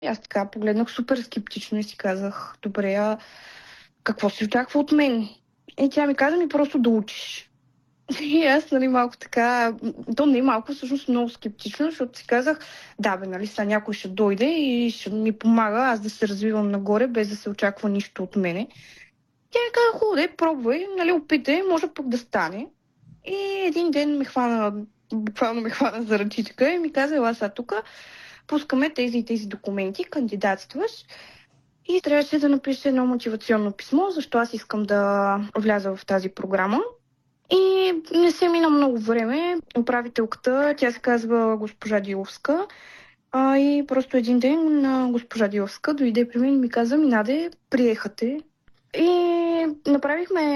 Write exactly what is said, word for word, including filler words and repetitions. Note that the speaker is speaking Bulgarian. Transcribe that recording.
И аз така погледнах супер скептично и си казах, добре, а какво се очаква от мен? И тя ми каза, ми просто да учиш. И аз, нали, малко така, то не е малко, всъщност много скептично, защото си казах, да бе, нали, сега някой ще дойде и ще ми помага аз да се развивам нагоре, без да се очаква нищо от мене. Тя ми каза, хубаво, пробвай, нали, опитай, може пък да стане. И един ден ме хвана, буквално ме хвана за ръчичка и ми каза, ела сега тук, пускаме тези и тези документи, кандидатстваш. И трябваше да напиша едно мотивационно писмо, защо аз искам да вляза в тази програма. И не се мина много време. Управителката, тя се казва госпожа Диловска, а, и просто един ден на госпожа Диловска дойде при мен и ми каза, Минаде, приехате. И направихме